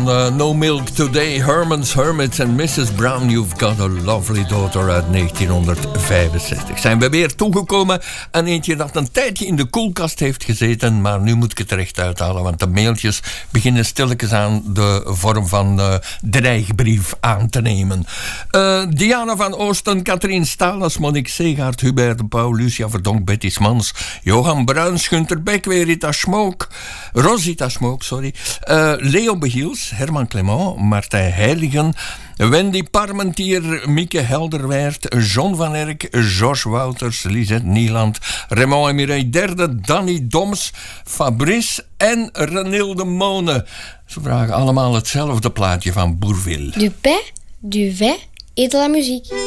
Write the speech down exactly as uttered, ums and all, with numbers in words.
van uh, No Milk Today, Herman's Hermits en missus Brown, You've Got a Lovely Daughter uit negentienhonderdvijfenzestig. Zijn we weer toegekomen aan eentje dat een tijdje in de koelkast heeft gezeten, maar nu moet ik het er echt uithalen, want de mailtjes beginnen stilletjes aan de vorm van uh, dreigbrief aan te nemen. Uh, Diana van Oosten, Katrien Stalas, Monique Seegaard, Hubert de Pauw, Lucia Verdonk, Betty Smans, Johan Bruins, Gunter Beck, Rita Schmook, Rosita Schmook, sorry, uh, Leo Behiels, Herman Clement, Martijn Heiligen, Wendy Parmentier, Mieke Helderwaert, John van Erck, George Wouters, Lisette Nieland, Raymond en Mireille Derde, Danny Doms, Fabrice en Renilde Mone. Ze vragen allemaal hetzelfde plaatje van Bourvil. Du pain, du vin et de la musique.